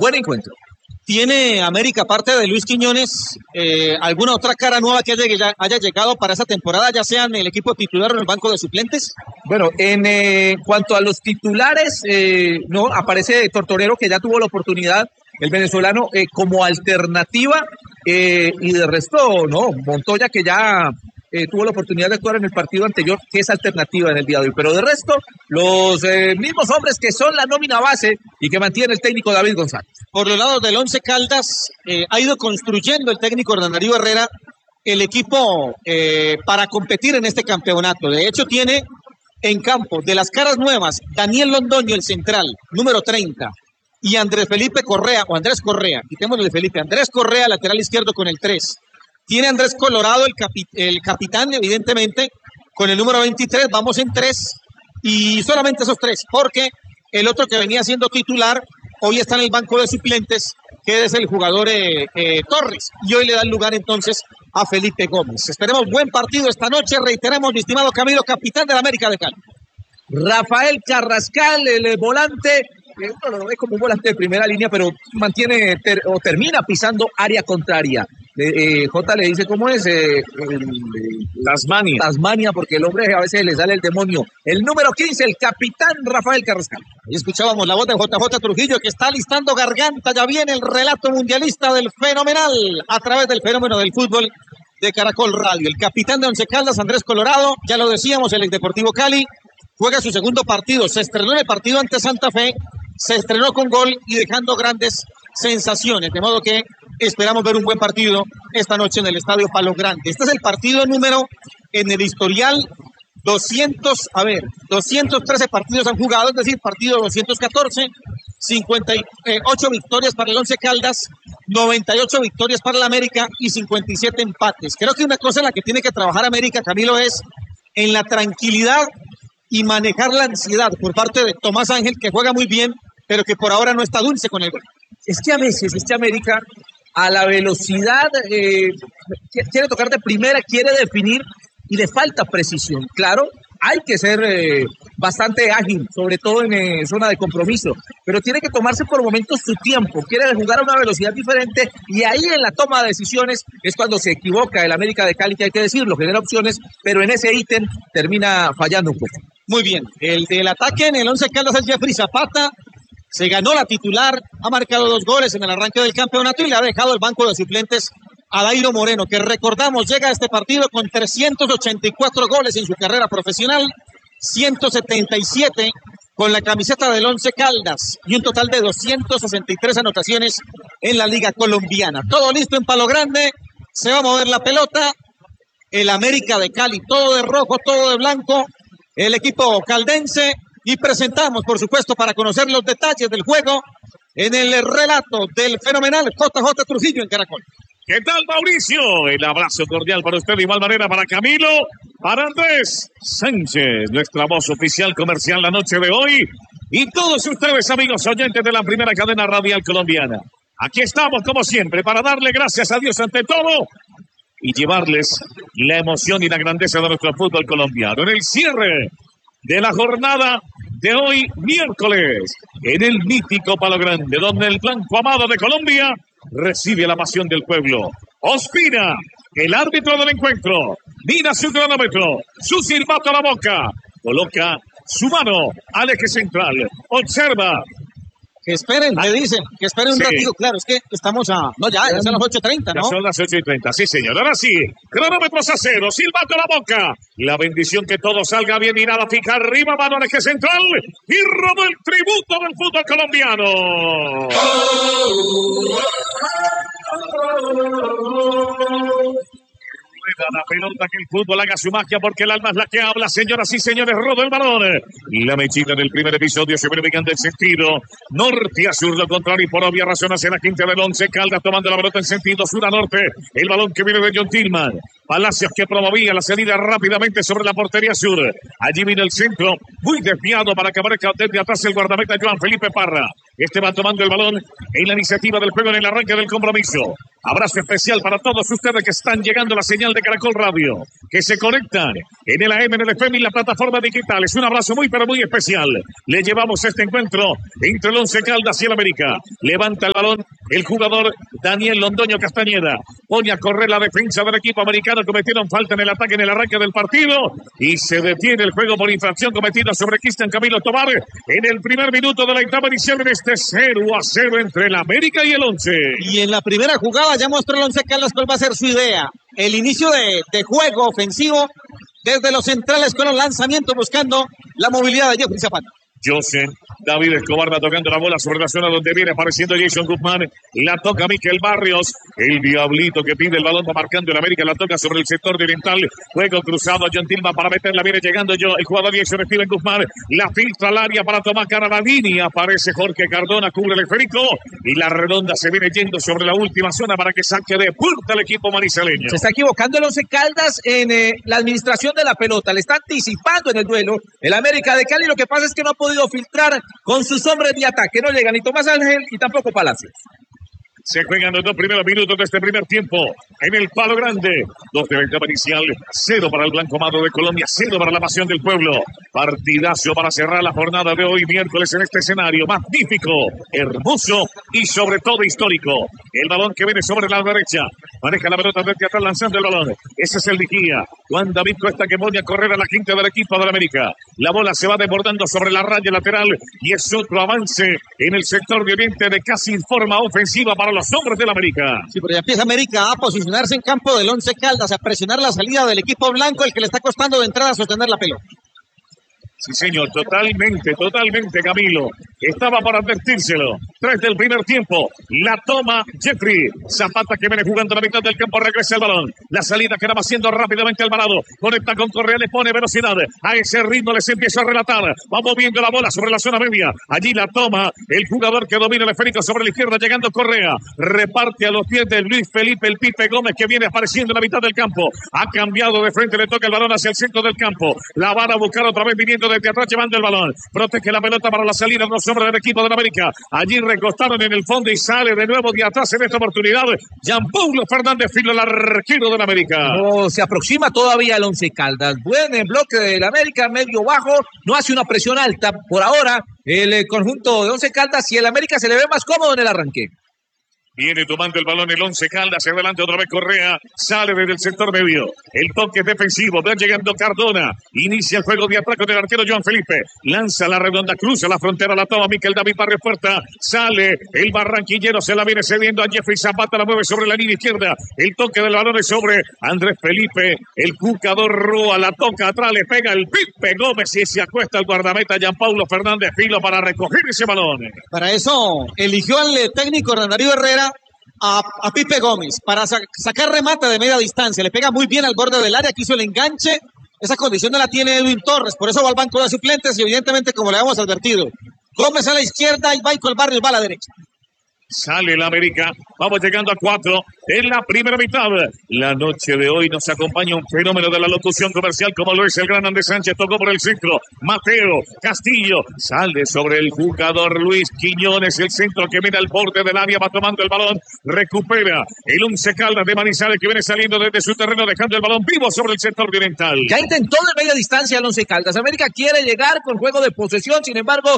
buen encuentro. ¿Tiene América, aparte de Luis Quiñones, alguna otra cara nueva que haya llegado para esa temporada, ya sea en el equipo titular o en el banco de suplentes? Bueno, en cuanto a los titulares, no aparece Tortorero, que ya tuvo la oportunidad, el venezolano, como alternativa, y de resto, no, Montoya, que ya tuvo la oportunidad de actuar en el partido anterior, que es alternativa en el día de hoy. Pero de resto, los mismos hombres que son la nómina base y que mantiene el técnico David González. Por los lados del Once Caldas, ha ido construyendo el técnico Hernán Darío Herrera el equipo para competir en este campeonato. De hecho, tiene en campo de las caras nuevas Daniel Londoño, el central, número 30, y Andrés Felipe Correa, o Andrés Correa, quitémosle Felipe, Andrés Correa, lateral izquierdo con el 3. Tiene Andrés Colorado, el capitán, evidentemente, con el número 23, vamos en 3, y solamente esos 3, porque el otro que venía siendo titular, hoy está en el banco de suplentes, que es el jugador Torres, y hoy le da el lugar entonces a Felipe Gómez. Esperemos buen partido esta noche, reiteramos, mi estimado Camilo, capitán de la América de Cali. Rafael Carrascal, el volante, uno lo ve como un volante de primera línea, pero mantiene o termina pisando área contraria. J le dice cómo es Tasmania, porque el hombre a veces le sale el demonio. El número 15, el capitán Rafael Carrascal. Y escuchábamos la voz de JJ Trujillo, que está listando garganta. Ya viene el relato mundialista del Fenomenal a través del fenómeno del fútbol de Caracol Radio. El capitán de Once Caldas, Andrés Colorado, ya lo decíamos, el Deportivo Cali, juega su segundo partido. Se estrenó en el partido ante Santa Fe, se estrenó con gol y dejando grandes sensaciones, de modo que esperamos ver un buen partido esta noche en el Estadio Palo Grande. Este es el partido número en el historial 213 partidos han jugado, es decir, partido 214, 58 victorias para el Once Caldas, 98 victorias para el América y 57 empates. Creo que una cosa en la que tiene que trabajar América, Camilo, es en la tranquilidad y manejar la ansiedad por parte de Tomás Ángel, que juega muy bien, pero que por ahora no está dulce con el gol. Es que a veces América, a la velocidad, quiere tocar de primera, quiere definir y le falta precisión. Claro, hay que ser bastante ágil, sobre todo en zona de compromiso, pero tiene que tomarse por momentos su tiempo, quiere jugar a una velocidad diferente y ahí en la toma de decisiones es cuando se equivoca el América de Cali, que hay que decirlo, genera opciones, pero en ese ítem termina fallando un poco. Muy bien, el del ataque en el Once Caldas es Jeffrey Zapata. Se ganó la titular, ha marcado 2 goles en el arranque del campeonato y le ha dejado el banco de suplentes a Dairo Moreno, que recordamos llega a este partido con 384 goles en su carrera profesional, 177 con la camiseta del Once Caldas y un total de 263 anotaciones en la Liga Colombiana. Todo listo en Palo Grande, se va a mover la pelota, el América de Cali, todo de rojo, todo de blanco, el equipo caldense. Y presentamos, por supuesto, para conocer los detalles del juego, en el relato del fenomenal JJ Trujillo en Caracol. ¿Qué tal, Mauricio? El abrazo cordial para usted, de igual manera para Camilo, para Andrés Sánchez, nuestra voz oficial comercial la noche de hoy, y todos ustedes, amigos oyentes de la primera cadena radial colombiana. Aquí estamos, como siempre, para darle gracias a Dios ante todo y llevarles la emoción y la grandeza de nuestro fútbol colombiano. En el cierre de la jornada de hoy, miércoles, en el mítico Palo Grande, donde el blanco amado de Colombia recibe la pasión del pueblo. Ospina, el árbitro del encuentro, mira su cronómetro, su silbato a la boca, coloca su mano al eje central, observa. Que esperen, me dicen, que esperen un ratito, claro, es que estamos a... No, ya son las 8:30, ¿no? Ya son las 8:30, sí, señor. Ahora sí, cronómetros a cero, silbato a la boca. La bendición que todo salga bien, mirada fija arriba, mano al eje central. Y rodó el tributo del fútbol colombiano. La pelota, que el fútbol haga su magia, porque el alma es la que habla, señoras y señores. Rodó el balón. La mechita del primer episodio se viene picando el sentido norte a sur, lo contrario, y por obvias razones en la quinta del Once Caldas, tomando la pelota en sentido sur a norte. El balón que viene de John Tillman. Palacios, que promovía la salida rápidamente sobre la portería sur. Allí viene el centro, muy desviado para que aparezca desde atrás el guardameta Joan Felipe Parra. Este va tomando el balón en la iniciativa del juego en el arranque del compromiso. Abrazo especial para todos ustedes que están llegando a la señal de Caracol Radio, que se conectan en el AM, en el FM y la plataforma digital. Es un abrazo muy, pero muy especial. Le llevamos este encuentro entre el Once Caldas y el América. Levanta el balón el jugador Daniel Londoño Castañeda. Pone a correr la defensa del equipo americano. Cometieron falta en el ataque, en el arranque del partido. Y se detiene el juego por infracción cometida sobre Cristian Camilo Tobar en el primer minuto de la etapa inicial en este 0-0 entre el América y el Once. Y en la primera jugada ya mostró el Once Caldas cuál va a ser su idea. El inicio de juego ofensivo desde los centrales con los lanzamientos buscando la movilidad de Jeffrey Zapata. José David Escobar va tocando la bola sobre la zona donde viene apareciendo Jason Guzmán. La toca Miquel Barrios. El diablito que pide el balón va marcando el América. La toca sobre el sector de oriental. Juego cruzado a John Tillman para meterla. Viene llegando el jugador Jason Steven Guzmán. La filtra al área para tomar cara a la línea. Aparece Jorge Cardona, cubre el esférico. Y la redonda se viene yendo sobre la última zona para que saque de puerta el equipo manizaleño. Se está equivocando el Once Caldas en la administración de la pelota. Le está anticipando en el duelo el América de Cali. Lo que pasa es que no ha podido filtrar con sus hombres de ataque. No llega ni Tomás Ángel y tampoco Palacios. Se juegan los 2 primeros minutos de este primer tiempo en el Palo Grande. 2 de ventaja inicial, 0 para el Blanco Amado de Colombia, 0 para la Pasión del Pueblo. Partidazo para cerrar la jornada de hoy, miércoles, en este escenario magnífico, hermoso y sobre todo histórico. El balón que viene sobre la derecha, maneja la pelota desde atrás lanzando el balón. Ese es el vigía, Juan David Cuesta, que pone a correr a la quinta del equipo de la América. La bola se va desbordando sobre la raya lateral y es otro avance en el sector de oriente de casi forma ofensiva para los hombres del América. Sí, pero ya empieza América a posicionarse en campo del Once Caldas, a presionar la salida del equipo blanco, el que le está costando de entrada sostener la pelota. Sí, señor, totalmente, Camilo. Estaba para advertírselo. 3 del primer tiempo. La toma Jeffrey Zapata, que viene jugando a la mitad del campo. Regresa el balón. La salida que va haciendo rápidamente Alvarado. Conecta con Correa, le pone velocidad. A ese ritmo les empieza a relatar. Va moviendo la bola sobre la zona media. Allí la toma el jugador que domina el esférico sobre la izquierda, llegando Correa. Reparte a los pies de Luis Felipe el Pipe Gómez, que viene apareciendo en la mitad del campo. Ha cambiado de frente, le toca el balón hacia el centro del campo. La van a buscar otra vez viniendo desde atrás, llevando el balón. Protege la pelota para la salida de los hombres del equipo de la América. Allí recostaron en el fondo y sale de nuevo de atrás en esta oportunidad Jean Paulo Fernández Filo, el arquero de la América. No se aproxima todavía el Once Caldas. Buen bloque del América, medio bajo. No hace una presión alta por ahora el conjunto de Once Caldas, y el América se le ve más cómodo en el arranque. Viene tomando el balón el Once Caldas, hacia adelante otra vez Correa, sale desde el sector medio, el toque defensivo, va llegando Cardona, inicia el juego de atraco del arquero Joan Felipe, lanza la redonda, cruza la frontera, la toma Miquel David Barrios Puerta, sale el barranquillero, se la viene cediendo a Jeffrey Zapata, la mueve sobre la línea izquierda, el toque del balón es sobre Andrés Felipe, el jugador Rúa, la toca atrás, le pega el Pipe Gómez y se acuesta el guardameta Jean Paulo Fernández Filo para recoger ese balón. Para eso eligió al técnico Darío Herrera a Pipe Gómez para sacar remate de media distancia. Le pega muy bien al borde del área, quiso el enganche. Esa condición no la tiene Edwin Torres, por eso va al banco de suplentes y evidentemente, como le habíamos advertido, Gómez a la izquierda y Michael Barrios va a la derecha. Sale el América, vamos llegando a 4 en la primera mitad. La noche de hoy nos acompaña un fenómeno de la locución comercial como lo es el gran Andrés Sánchez. Tocó por el centro, Mateo Castillo, sale sobre el jugador Luis Quiñones, el centro que viene al borde del área, va tomando el balón, recupera el Once Caldas de Manizales, que viene saliendo desde su terreno, dejando el balón vivo sobre el sector oriental. Ya intentó de media distancia el Once Caldas. América quiere llegar con juego de posesión, sin embargo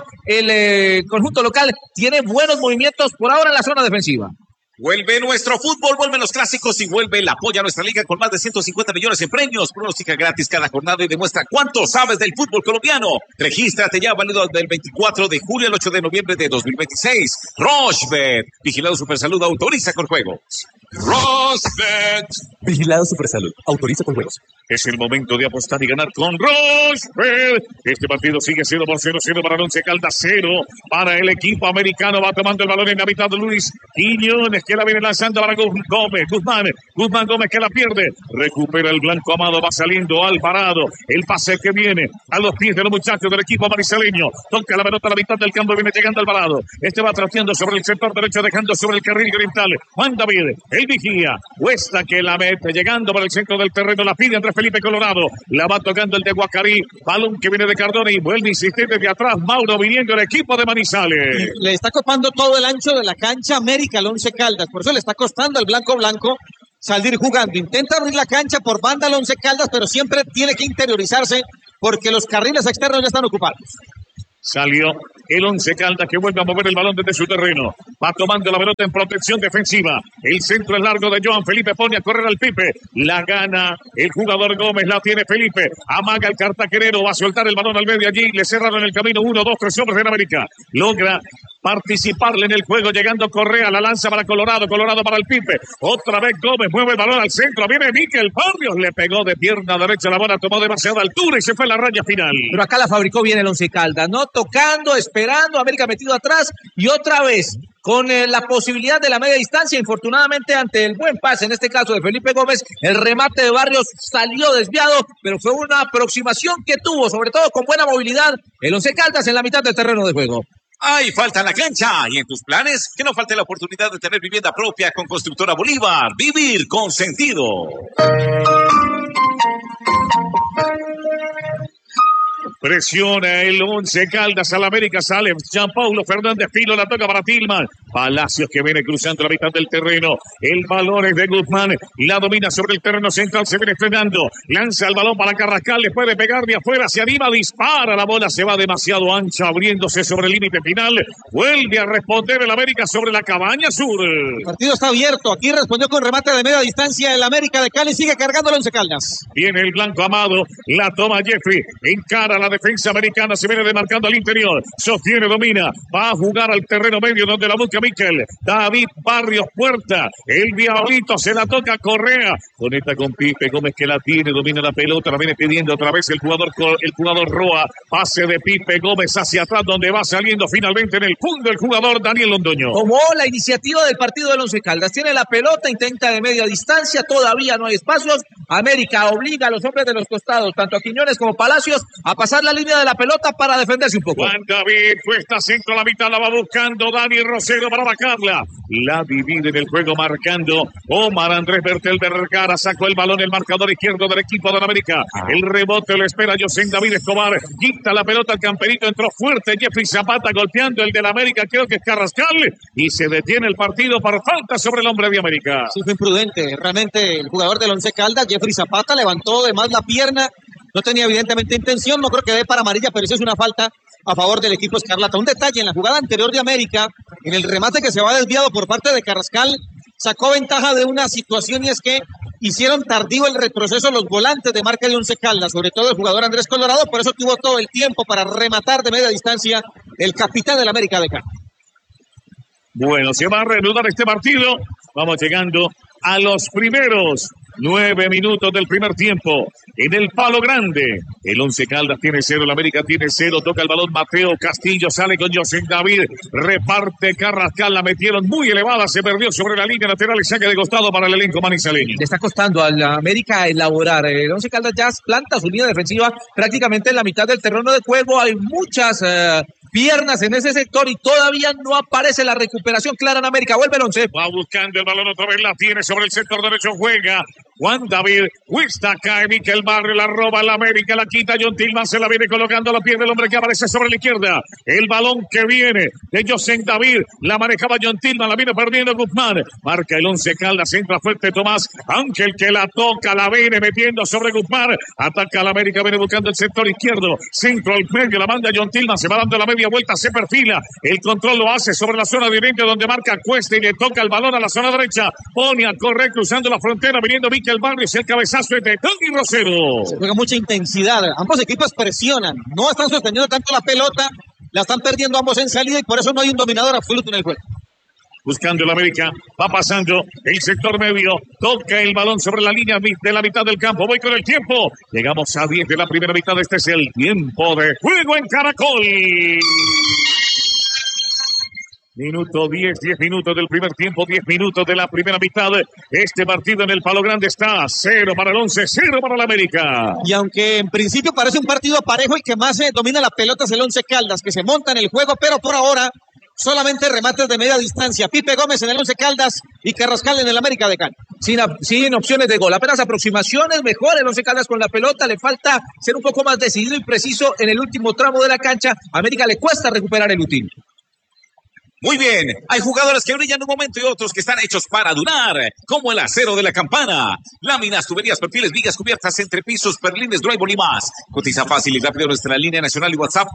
el conjunto local tiene buenos movimientos por ahora en la zona defensiva. Vuelve nuestro fútbol, vuelven los clásicos y vuelve el apoyo a nuestra liga con más de 150 millones en premios. Pronostica gratis cada jornada y demuestra cuánto sabes del fútbol colombiano. Regístrate ya, válido del 24 de julio al 8 de noviembre de 2026. Rochebet, vigilado Supersalud, autoriza con juegos. Rochebet, vigilado Supersalud, autoriza con juegos. Es el momento de apostar y ganar con Rochebet. Este partido sigue siendo por 0-0 para el Once Caldas, 0 para el equipo americano. Va tomando el balón en la mitad de Luis Quiñones, que la viene lanzando para Guzmán Gómez, que la pierde. Recupera el Blanco Amado, va saliendo Alvarado. El pase que viene a los pies de los muchachos del equipo manizaleño. Toca la pelota a la mitad del campo, viene llegando Alvarado. Este va trasteando sobre el sector derecho, dejando sobre el carril oriental Juan David, el vigía. Cuesta que la mete, llegando por el centro del terreno, la pide Andrés Felipe Colorado. La va tocando el de Guacarí. Balón que viene de Cardona y vuelve insistente de atrás. Mauro viniendo el equipo de Manizales. Le está copando todo el ancho de la cancha América al Once Caldas. Por eso le está costando al blanco salir jugando. Intenta abrir la cancha por banda al Once Caldas, pero siempre tiene que interiorizarse porque los carriles externos ya están ocupados. Salió el Once Caldas que vuelve a mover el balón desde su terreno. Va tomando la pelota en protección defensiva. El centro es largo de Joan Felipe. Pone a correr al Pipe. La gana el jugador Gómez. La tiene Felipe. Amaga el cartaquerero. Va a soltar el balón al medio allí. Le cerraron el camino. 1, 2, 3 hombres de América. Logra participarle en el juego. Llegando Correa. La lanza para Colorado. Colorado para el Pipe. Otra vez Gómez. Mueve el balón al centro. Viene Miquel Barrios. Le pegó de pierna derecha. La bola tomó demasiada altura y se fue a la raya final. Pero acá la fabricó bien el Once Caldas, ¿no? Tocando, esperando, América metido atrás y otra vez con la posibilidad de la media distancia. Infortunadamente, ante el buen pase, en este caso de Felipe Gómez, el remate de Barrios salió desviado, pero fue una aproximación que tuvo, sobre todo con buena movilidad, el Once Caldas en la mitad del terreno de juego. Hay falta en la cancha y en tus planes que no falte la oportunidad de tener vivienda propia con Constructora Bolívar. Vivir con sentido. Presiona el Once Caldas al América, sale Jean Paulo Fernández Pilo, la toca para Tillman. Palacios que viene cruzando la mitad del terreno. El balón es de Guzmán, la domina sobre el terreno central, se viene frenando. Lanza el balón para Carrascal, le puede pegar de afuera, se anima, dispara, la bola se va demasiado ancha, abriéndose sobre el límite final. Vuelve a responder el América sobre la Cabaña Sur. El partido está abierto, aquí respondió con remate de media distancia el América de Cali, sigue cargando el Once Caldas. Viene el blanco Amado, la toma Jeffrey, encara la defensa americana, se viene demarcando al interior, sostiene, domina, va a jugar al terreno medio donde la busca Miquel, David Barrios Puerta, el Diablito se la toca Correa, conecta con Pipe Gómez que la tiene, domina la pelota, la viene pidiendo otra vez el jugador Roa, pase de Pipe Gómez hacia atrás donde va saliendo finalmente en el punto el jugador Daniel Londoño. Tomó la iniciativa del partido del Once Caldas, tiene la pelota, intenta de media distancia, todavía no hay espacios, América obliga a los hombres de los costados, tanto a Quiñones como Palacios, a pasar la línea de la pelota para defenderse un poco. Juan David cuesta centro a la mitad, la va buscando Dani Rosero para bajarla. La divide en el juego marcando Omar Andrés Bertel Vergara, sacó el balón el marcador izquierdo del equipo de América. El rebote lo espera José David Escobar, quita la pelota al camperito, entró fuerte Jeffrey Zapata golpeando el del América, creo que es Carrascal, y se detiene el partido por falta sobre el hombre de América. Sí, fue imprudente, realmente el jugador del Once Caldas, Jeffrey Zapata, levantó de más la pierna. No tenía evidentemente intención, no creo que dé para amarilla, pero eso es una falta a favor del equipo Escarlata. Un detalle, en la jugada anterior de América, en el remate que se va desviado por parte de Carrascal, sacó ventaja de una situación y es que hicieron tardío el retroceso los volantes de marca de Once Caldas, sobre todo el jugador Andrés Colorado, por eso tuvo todo el tiempo para rematar de media distancia el capitán del América de Cali. Bueno, se va a reanudar este partido. Vamos llegando a los primeros 9 minutos del primer tiempo. En el palo grande, el Once Caldas tiene 0, el América tiene 0. Toca el balón Mateo Castillo, sale con José David, reparte Carrascal, la metieron muy elevada, se perdió sobre la línea lateral y saque de costado para el elenco manizaleño. Le está costando a la América elaborar. El Once Caldas ya planta su línea defensiva prácticamente en la mitad del terreno de juego. Hay muchas piernas en ese sector y todavía no aparece la recuperación clara en América. Vuelve el Once. Va buscando el balón otra vez, la tiene sobre el sector derecho, juega Juan David, cuesta, cae Miquel Barrio, la roba la América, la quita John Tillman, se la viene colocando a la piel del hombre que aparece sobre la izquierda. El balón que viene de José David, la manejaba John Tillman, la viene perdiendo Guzmán. Marca el Once Caldas, entra fuerte Tomás Ángel que la toca, la viene metiendo sobre Guzmán. Ataca a la América, viene buscando el sector izquierdo, centro al medio, la manda John Tillman, se va dando la media vuelta, se perfila. El control lo hace sobre la zona de 20 donde marca Cuesta y le toca el balón a la zona derecha. Pone a correr cruzando la frontera, viniendo el Barrio, el cabezazo de Tony Rosero. Se juega mucha intensidad, ambos equipos presionan, no están sosteniendo tanto la pelota, la están perdiendo ambos en salida y por eso no hay un dominador absoluto en el juego. Buscando el América, va pasando el sector medio, toca el balón sobre la línea de la mitad del campo, voy con el tiempo, llegamos a 10 de la primera mitad, este es el tiempo de juego en Caracol. Minuto 10 minutos del primer tiempo, 10 minutos de la primera mitad. Este partido en el Palo Grande está 0 para el Once, 0 para el América. Y aunque en principio parece un partido parejo y que más domina la pelota es el Once Caldas, que se monta en el juego, pero por ahora solamente remates de media distancia. Pipe Gómez en el Once Caldas y Carrascal en el América de Cali. Sin opciones de gol, apenas aproximaciones, mejor el Once Caldas con la pelota, le falta ser un poco más decidido y preciso en el último tramo de la cancha. A América le cuesta recuperar el util. Muy bien, hay jugadores que brillan un momento y otros que están hechos para durar, como el acero de la campana. Láminas, tuberías, perfiles, vigas, cubiertas, entrepisos, perlines, drywall y más. Cotiza fácil y rápido nuestra línea nacional y WhatsApp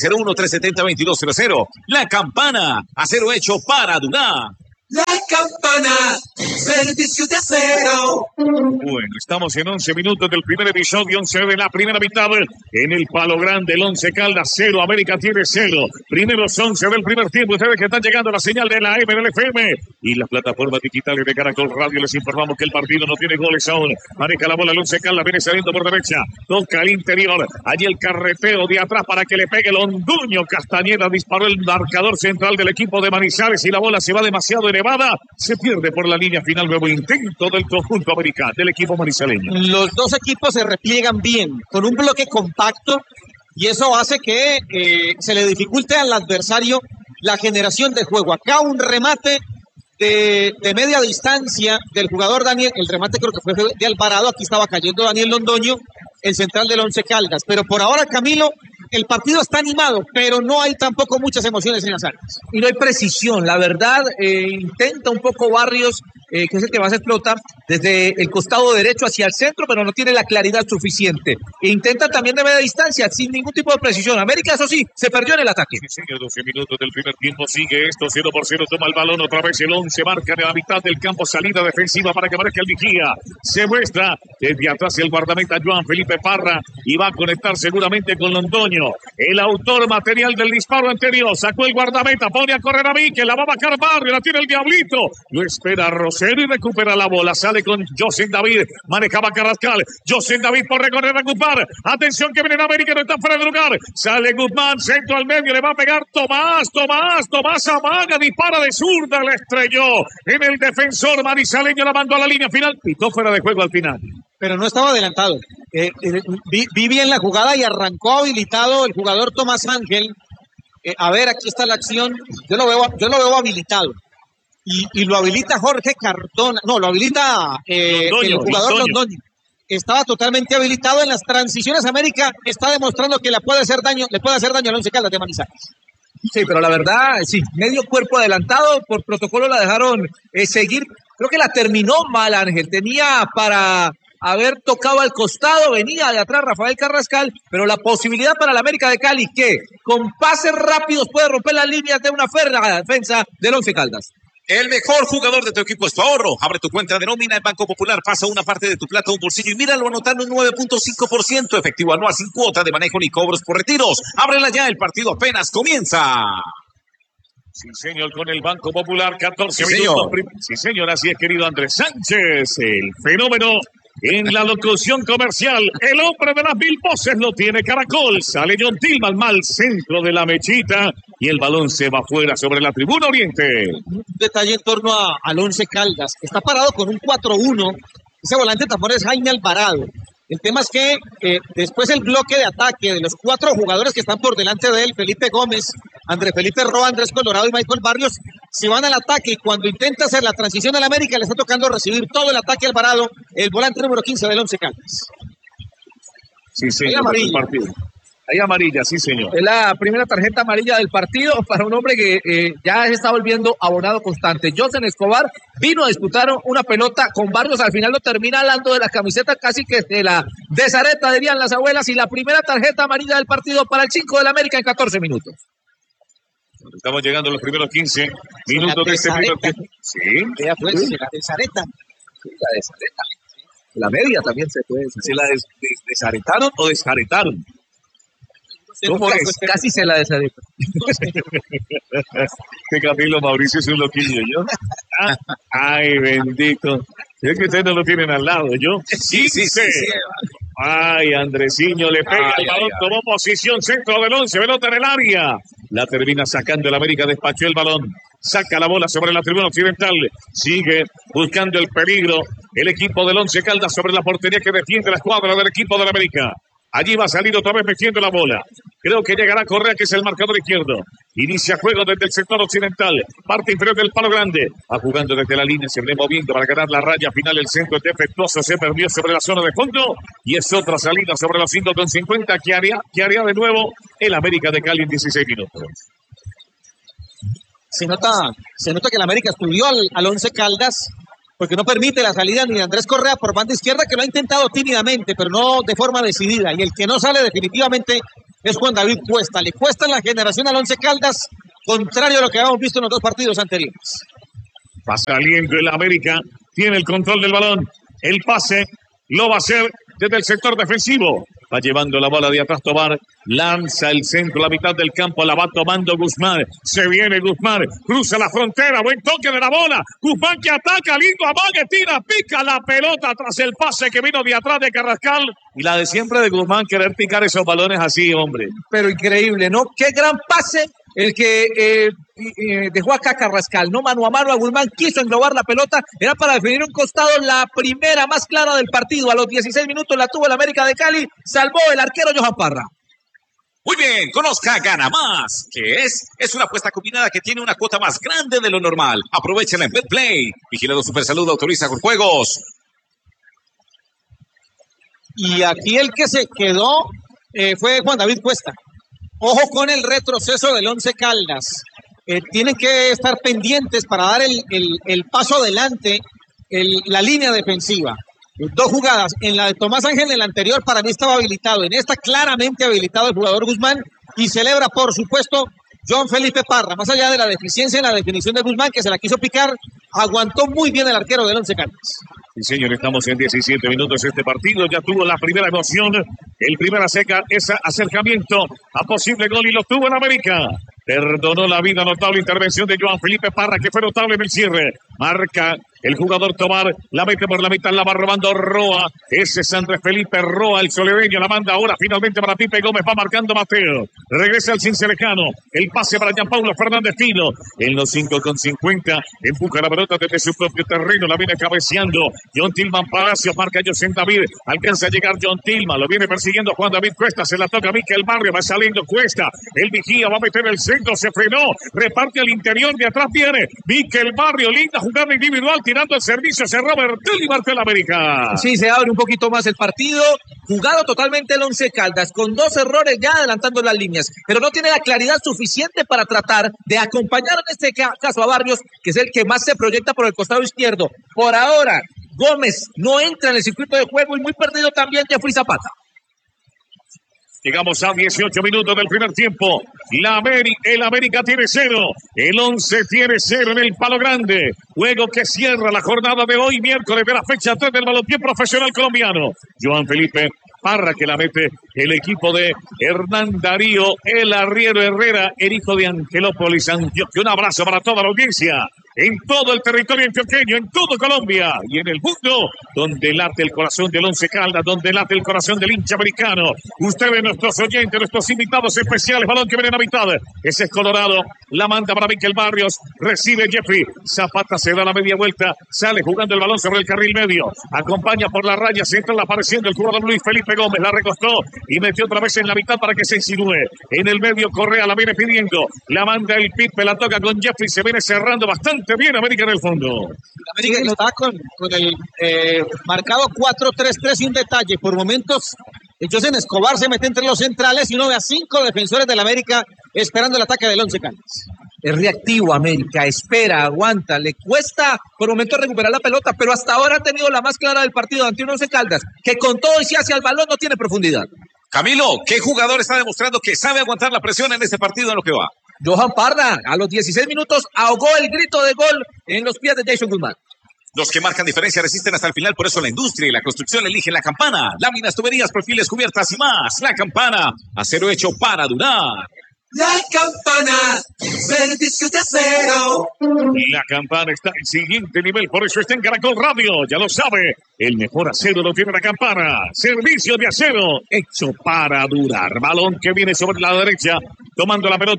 601-370-2200. La Campana, acero hecho para durar. La Campana, servicio de acero. Bueno, estamos en 11 minutos del primer episodio, 11 de la primera mitad. En el Palo Grande, el Once Caldas 0, América tiene 0. Primeros 11 del primer tiempo. Ustedes que están llegando a la señal de la M del FM y las plataformas digitales de Caracol Radio, les informamos que el partido no tiene goles aún. Maneja la bola el Once Caldas, viene saliendo por derecha. Toca al interior. Allí el carreteo de atrás para que le pegue el Honduño. Castañeda disparó el marcador central del equipo de Manizales y la bola se va demasiado elevada, se pierde por la línea final. Nuevo intento del conjunto americano, del equipo manizaleño. Los dos equipos se repliegan bien, con un bloque compacto, y eso hace que se le dificulte al adversario la generación de juego. Acá un remate de media distancia del jugador Daniel, el remate creo que fue de Alvarado, aquí estaba cayendo Daniel Londoño, el central del Once Caldas, pero por ahora, Camilo, el partido está animado, pero no hay tampoco muchas emociones en las áreas. Y no hay precisión, la verdad, intenta un poco Barrios, que es el que más explota, desde el costado derecho hacia el centro, pero no tiene la claridad suficiente. E intenta también de media distancia, sin ningún tipo de precisión. América, eso sí, se perdió en el ataque. Sí, señor, 12 minutos del primer tiempo, sigue esto, 0-0, toma el balón otra vez el 11, marca en la mitad del campo, salida defensiva para que marque el vigía. Se muestra desde atrás el guardameta Joan Felipe Parra y va a conectar seguramente con Londoño. El autor material del disparo anterior, sacó el guardameta, pone a correr a Mikel, la va a bajar Barrio, la tiene el Diablito, lo espera Rosero y recupera la bola, sale con José David, manejaba Carrascal, José David por recorrer, recuperar, atención que viene en América, no está fuera de lugar, sale Guzmán, centro al medio, le va a pegar Tomás amaga, dispara de zurda, le estrelló en el defensor manizaleño, la mandó a la línea final, pitó fuera de juego al final. Pero no estaba adelantado. Vi bien la jugada y arrancó habilitado el jugador Tomás Ángel. A ver, aquí está la acción. Yo lo veo habilitado. Y lo habilita Jorge Cardona. No, lo habilita el jugador Londoño. Estaba totalmente habilitado en las transiciones. América está demostrando que le puede hacer daño al Once Caldas de Manizales. Sí, pero la verdad, sí, medio cuerpo adelantado, por protocolo la dejaron seguir. Creo que la terminó mal, Ángel. Tenía para haber tocado al costado, venía de atrás Rafael Carrascal, pero la posibilidad para la América de Cali que con pases rápidos puede romper las líneas de una férrea defensa del Once Caldas. El mejor jugador de tu equipo es tu ahorro. Abre tu cuenta de nómina en Banco Popular, pasa una parte de tu plata a un bolsillo y míralo anotando un 9.5% efectivo anual sin cuota de manejo ni cobros por retiros. Ábrela ya, el partido apenas comienza. Sí, señor, con el Banco Popular, 14 minutos. Sí, señor, así es, querido Andrés Sánchez, el fenómeno en la locución comercial. El hombre de las mil voces lo tiene Caracol. Sale John Tillman, mal centro de la mechita y el balón se va fuera sobre la tribuna oriente. Un detalle en torno al Once Caldas. Está parado con un 4-1. Ese volante tapón es Jaime Alvarado. El tema es que después el bloque de ataque de los 4 jugadores que están por delante de él, Felipe Gómez, Andrés Felipe Roa, Andrés Colorado y Michael Barrios, se van al ataque y cuando intenta hacer la transición al América le está tocando recibir todo el ataque a Alvarado, el volante número 15 del Once Caldas. Sí, señor. Hay amarilla, sí, señor. Es la primera tarjeta amarilla del partido para un hombre que ya se está volviendo abonado constante. José Escobar vino a disputar una pelota con Barrios, al final lo termina alando de la camiseta, casi que de la desareta, dirían las abuelas, y la primera tarjeta amarilla del partido para el 5 del América en 14 minutos. Estamos llegando a los primeros 15 minutos de este primer tiempo. Sí. Ya fue, la desareta. La desareta. La media también se puede. ¿Se la desaretaron o desaretaron? ¿Cómo es? Casi se la desareta. Este Camilo Mauricio es un loquillo, ¿yo? Ay, bendito. Es que ustedes no lo tienen al lado, ¿yo? Sí. Ay, Andresiño le pega el balón, tomó posición, centro del 11, pelota en el área. La termina sacando el América, despachó el balón. Saca la bola sobre la tribuna occidental. Sigue buscando el peligro. El equipo del Once Caldas sobre la portería que defiende la escuadra del equipo del América. Allí va a salir otra vez metiendo la bola. Creo que llegará Correa, que es el marcador izquierdo. Inicia juego desde el sector occidental. Parte inferior del palo grande. Va jugando desde la línea. Se viene moviendo para ganar la raya final. El centro es defectuoso. Se perdió sobre la zona de fondo. Y es otra salida sobre los 5,50 que haría de nuevo el América de Cali en 16 minutos. Se nota que el América estudió al Once Caldas, porque no permite la salida ni de Andrés Correa por banda izquierda, que lo ha intentado tímidamente, pero no de forma decidida. Y el que no sale definitivamente es Juan David Cuesta. Le cuesta la generación al Once Caldas, contrario a lo que habíamos visto en los dos partidos anteriores. Va saliendo el América, tiene el control del balón. El pase lo va a hacer desde el sector defensivo. Va llevando la bola de atrás Tobar. Lanza el centro, la mitad del campo. La va tomando Guzmán. Se viene Guzmán. Cruza la frontera. Buen toque de la bola. Guzmán que ataca. Lindo amague. Tira. Pica la pelota tras el pase que vino de atrás de Carrascal. Y la de siempre de Guzmán, querer picar esos balones así, hombre. Pero increíble, ¿no? Qué gran pase el que dejó acá Carrascal, ¿no? Mano a mano a Guzmán, quiso englobar la pelota, era para definir un costado, la primera más clara del partido. A los 16 minutos la tuvo el América de Cali, salvó el arquero Johan Parra. Muy bien, conozca Gana Más, que es una apuesta combinada que tiene una cuota más grande de lo normal. Aprovechala en BetPlay. Vigilado Supersalud, autoriza con juegos. Y aquí el que se quedó fue Juan David Cuesta. Ojo con el retroceso del Once Caldas. Tienen que estar pendientes para dar el paso adelante, la línea defensiva. Dos jugadas. En la de Tomás Ángel, en la anterior, para mí estaba habilitado. En esta, claramente habilitado el jugador Guzmán. Y celebra, por supuesto, John Felipe Parra. Más allá de la deficiencia en la definición de Guzmán, que se la quiso picar, aguantó muy bien el arquero del Once Caldas. Sí, señor, estamos en 17 minutos. Este partido ya tuvo la primera emoción. El primer acercamiento a posible gol y lo tuvo en América. Perdonó la vida, notable intervención de Joan Felipe Parra, que fue notable en el cierre. Marca el jugador Tobar, la mete por la mitad, la va robando Roa. Ese es Andrés Felipe Roa, el solereño, la manda ahora finalmente para Pipe Gómez, va marcando Mateo. Regresa al Cincelecano, el pase para Gianpaulo Fernández Fino. En los 5,50, empuja la pelota desde su propio terreno, la viene cabeceando. John Tillman Palacios, marca José David, alcanza a llegar John Tillman, lo viene persiguiendo Juan David Cuesta, se la toca Mikel Barrio, va saliendo Cuesta, el vigía va a meter el centro, se frenó, reparte al interior, de atrás viene Mikel Barrio, linda jugada individual, tirando el servicio hacia Robert y marca el América. Sí, se abre un poquito más el partido, jugado totalmente el Once Caldas, con dos errores ya adelantando las líneas, pero no tiene la claridad suficiente para tratar de acompañar en este caso a Barrios, que es el que más se proyecta por el costado izquierdo. Por ahora, Gómez no entra en el circuito de juego y muy perdido también Jeffrey Zapata. Llegamos a 18 minutos del primer tiempo. El América tiene 0. El 11 tiene 0 en el Palo Grande. Juego que cierra la jornada de hoy, miércoles de la fecha 3 del balompié profesional colombiano. Joan Felipe Parra, que la mete el equipo de Hernán Darío, el arriero Herrera, el hijo de Angelópolis, Antioquia. Un abrazo para toda la audiencia. En todo el territorio antioqueño, en todo Colombia y en el mundo, donde late el corazón del Once Caldas, donde late el corazón del hincha americano. Ustedes, nuestros oyentes, nuestros invitados especiales, balón que viene a la mitad. Ese es Colorado, la manda para Mikel Barrios, recibe Jeffrey, Zapata se da la media vuelta, sale jugando el balón sobre el carril medio, acompaña por la raya central apareciendo el jugador Luis Felipe Gómez, la recostó y metió otra vez en la mitad para que se insinúe. En el medio Correa la viene pidiendo, la manda el Pipe, la toca con Jeffrey, se viene cerrando bastante bien América en el fondo. América está con el marcado 4-3-3 y un detalle. Por momentos, José Escobar se mete entre los centrales y uno ve a 5 defensores del América esperando el ataque del Once Caldas. Es reactivo América, espera, aguanta, le cuesta por momentos recuperar la pelota, pero hasta ahora ha tenido la más clara del partido ante un Once Caldas, que con todo y si hacia el balón no tiene profundidad. Camilo, ¿qué jugador está demostrando que sabe aguantar la presión en este partido en lo que va? Johan Parra, a los 16 minutos, ahogó el grito de gol en los pies de Jason Guzmán. Los que marcan diferencia resisten hasta el final, por eso la industria y la construcción eligen La Campana. Láminas, tuberías, perfiles, cubiertas y más. La Campana, acero hecho para durar. La Campana, servicios de acero. La Campana está en siguiente nivel, por eso está en Caracol Radio, ya lo sabe. El mejor acero lo tiene La Campana. Servicio de acero hecho para durar. Balón que viene sobre la derecha, tomando la pelota.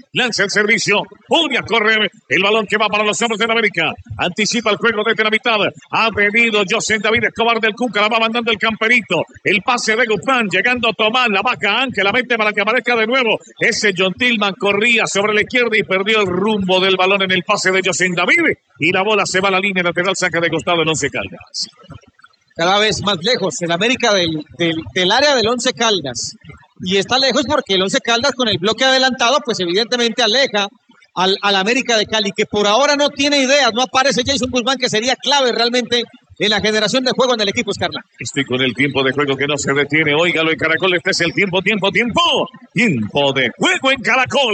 lanza el servicio, pone a correr, el balón que va para los hombres de América, anticipa el juego desde la mitad, ha venido José David Escobar del Cuca, la va mandando el camperito, el pase de Guzmán, llegando Tomás, la vaca Ángel, la mete para que aparezca de nuevo, ese John Tillman corría sobre la izquierda y perdió el rumbo del balón en el pase de José David, y la bola se va a la línea lateral, saca de costado el Once Caldas. Cada vez más lejos, el América del área del Once Caldas. Y está lejos porque el Once Caldas con el bloque adelantado, pues evidentemente aleja al América de Cali, que por ahora no tiene ideas, no aparece Jason Guzmán, que sería clave realmente en la generación de juego en el equipo Escarlata. Estoy con el tiempo de juego que no se detiene. Óigalo en Caracol, este es el tiempo de juego en Caracol.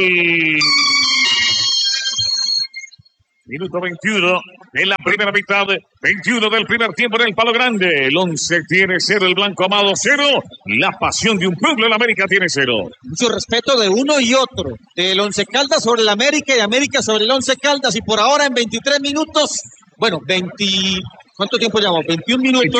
Minuto 21 en la primera mitad, 21 del primer tiempo en el Palo Grande. El 11 tiene 0, el Blanco Amado 0, la pasión de un pueblo, el América tiene 0. Mucho respeto de uno y otro, del Once Caldas sobre el América y América sobre el Once Caldas. Y por ahora en 23 minutos, bueno, ¿cuánto tiempo llevamos? 21 minutos.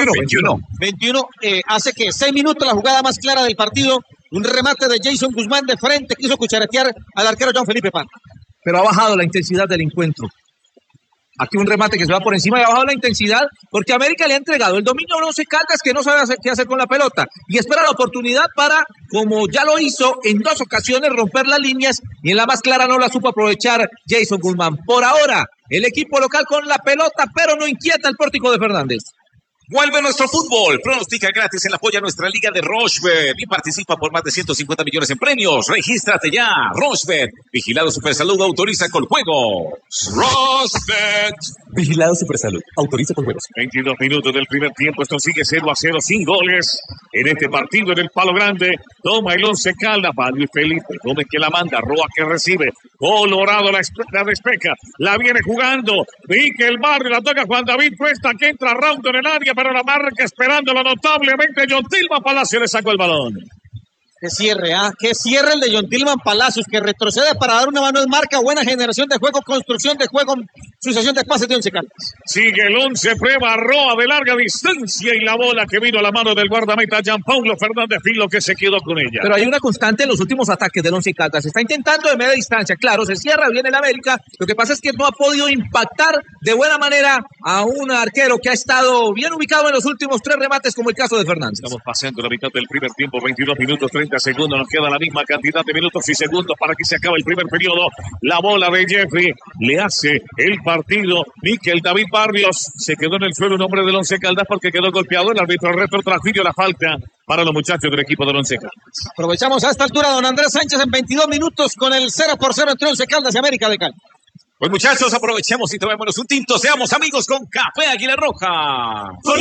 21. Hace que 6 minutos la jugada más clara del partido. Un remate de Jason Guzmán de frente, quiso cucharetear al arquero John Felipe Pan. Pero ha bajado la intensidad del encuentro. Aquí un remate que se va por encima y ha bajado la intensidad porque América le ha entregado el dominio a un Once Caldas que no sabe qué hacer con la pelota y espera la oportunidad para, como ya lo hizo en 2 ocasiones, romper las líneas y en la más clara no la supo aprovechar Jason Guzmán. Por ahora, el equipo local con la pelota, pero no inquieta el pórtico de Fernández. Vuelve nuestro fútbol. Pronostica gratis en la polla nuestra liga de Rochebet y participa por más de 150 millones en premios. Regístrate ya. Rochebet. Vigilado Supersalud. Autoriza con juegos. Rochebet. Vigilado Supersalud. Autoriza con juegos. 22 minutos del primer tiempo. Esto sigue 0-0 sin goles. En este partido en el Palo Grande. Toma el Once Caldas. Va Luis Felipe. Gómez que la manda. Roa que recibe. Colorado la despeja. La viene jugando. Miquel Barrio. La toca Juan David Cuesta. Que entra Raúl en el área. Pero la marca esperándolo notablemente. John Tillman Palacio le sacó el balón. Que cierre, que cierre el de John Tillman Palacios, que retrocede para dar una mano de marca, buena generación de juego, construcción de juego, sucesión de pases de Once Caldas. Sigue el 11, prueba Roa de larga distancia y la bola que vino a la mano del guardameta Jean Paulo Fernández Filo que se quedó con ella. Pero hay una constante en los últimos ataques del Once Caldas. Se está intentando de media distancia, claro, se cierra bien el América. Lo que pasa es que no ha podido impactar de buena manera a un arquero que ha estado bien ubicado en los últimos 3 remates, como el caso de Fernández. Estamos pasando la mitad del primer tiempo, 22 minutos, 30 segundos. Nos queda la misma cantidad de minutos y segundos para que se acabe el primer periodo. La bola de Jeffrey le hace el partido. Miquel David Barrios se quedó en el suelo, un hombre del Once Caldas, porque quedó golpeado. El árbitro retrotransfirió la falta para los muchachos del equipo del Once Caldas. Aprovechamos a esta altura don Andrés Sánchez en 22 minutos con el 0-0 entre Once Caldas y América de Cali. Pues muchachos, aprovechemos y tomémonos un tinto. Seamos amigos con Café Águila Roja.